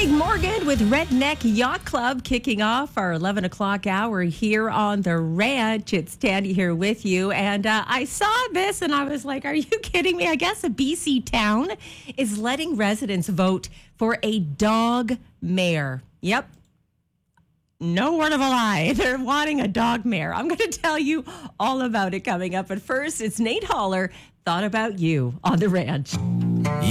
Craig Morgan with Redneck Yacht Club kicking off our 11 o'clock hour here on the ranch. It's Tandy here with you. And I saw this and I was like, are you kidding me? I guess a BC town is letting residents vote for a dog mayor. Yep. No word of a lie. They're wanting a dog mayor. I'm going to tell you all about it coming up. But first, it's Nate Haller, Thought About You on the ranch.